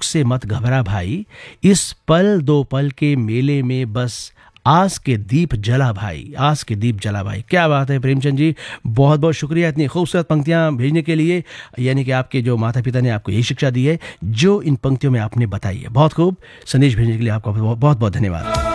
से मत घबरा भाई, इस पल दो पल के मेले में बस आस के दीप जला भाई, आस के दीप जला भाई। क्या बात है प्रेमचंद जी, बहुत बहुत शुक्रिया इतनी खूबसूरत पंक्तियां भेजने के लिए। यानी कि आपके जो माता पिता ने आपको यही शिक्षा दी है जो इन पंक्तियों में आपने बताई है। बहुत खूब, संदेश भेजने के लिए आपका बहुत बहुत धन्यवाद।